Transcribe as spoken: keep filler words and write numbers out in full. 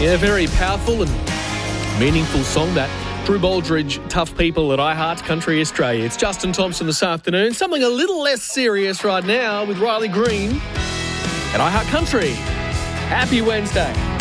Yeah, very powerful and meaningful song, that. Drew Baldridge, Tough People at iHeart Country Australia. It's Justin Thompson this afternoon. Something a little less serious right now with Riley Green at iHeart Country. Happy Wednesday.